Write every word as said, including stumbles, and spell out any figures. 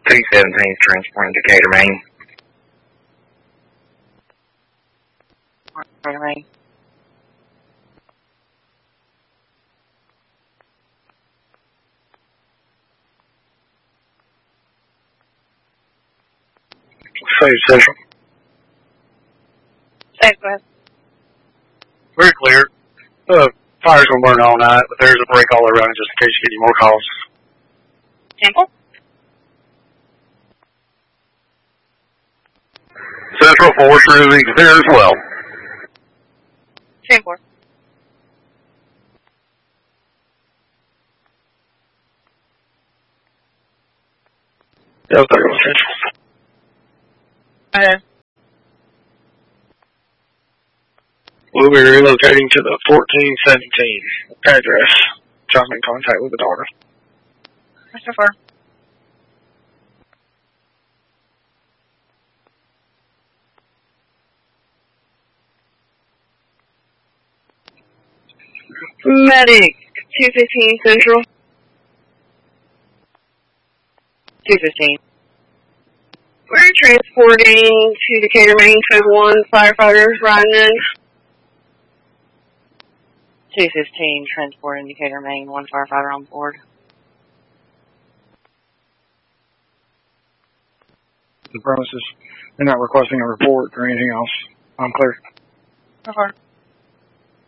two seventeen transporting Decatur, Maine. Decatur, Maine. Save Central. Save, go ahead. Very clear. Uh, fire's going to burn all night, but there's a break all around just in case you get any more calls. Temple? Central four through is there as well. ten four. Delta Central. Okay. We'll be relocating to the fourteen seventeen address. Trying to make contact with the daughter. Mister four. Medic, two fifteen Central. two fifteen. We're transporting to Decatur, Maine, code one, firefighters riding in. two fifteen, transporting Decatur, Maine, one firefighter on board. The premises. They're not requesting a report or anything else. I'm clear. So far.